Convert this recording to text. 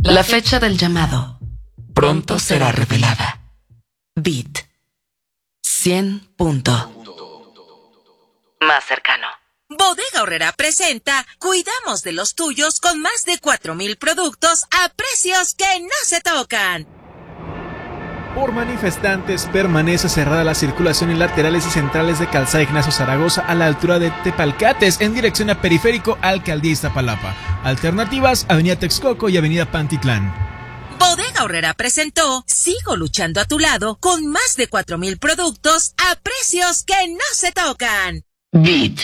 La fecha del llamado pronto será revelada. Bit 100 punto. Más cercano. Bodega Aurrera presenta Cuidamos de los tuyos con más de 4,000 productos a precios que no se tocan. Por manifestantes permanece cerrada la circulación en laterales y centrales de Calzada Ignacio Zaragoza a la altura de Tepalcates en dirección a Periférico, Alcaldía Iztapalapa. Alternativas, Avenida Texcoco y Avenida Pantitlán. Bodega Aurrera presentó Sigo luchando a tu lado con más de 4,000 productos a precios que no se tocan. Bit